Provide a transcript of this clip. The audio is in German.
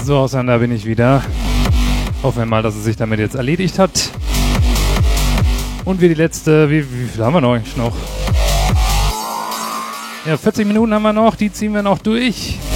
So, Sander, bin ich wieder. Hoffen wir mal, dass es sich damit jetzt erledigt hat. Und wir die letzte, wie viel haben wir noch eigentlich noch? Ja, 40 Minuten haben wir noch, die ziehen wir noch durch.